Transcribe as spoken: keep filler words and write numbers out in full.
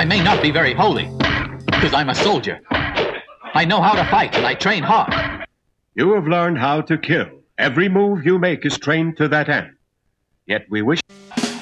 I may not be very holy, because I'm a soldier. I know how to fight, and I train hard. You have learned how to kill. Every move you make is trained to that end. Yet we wish...